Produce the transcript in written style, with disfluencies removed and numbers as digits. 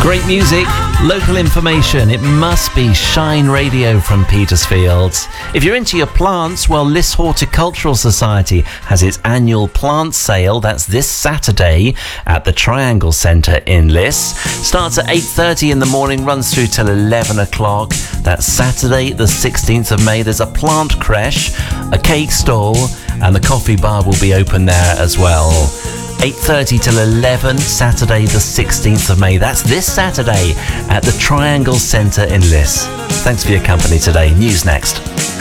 Great music, local information. It must be Shine Radio from Petersfield. If you're into your plants, well, Liss Horticultural Society has its annual plant sale. That's this Saturday at the Triangle Centre in Liss. Starts at 8:30 in the morning, runs through till 11 o'clock. That's Saturday, the 16th of May. There's a plant creche, a cake stall, and the coffee bar will be open there as well. 8:30 till 11, Saturday the 16th of May. That's this Saturday at the Triangle Centre in Liss. Thanks for your company today. News next.